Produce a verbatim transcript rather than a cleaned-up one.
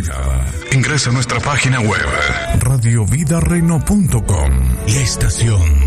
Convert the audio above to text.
vida. Ingresa a nuestra página web radio vida reno punto com. La estación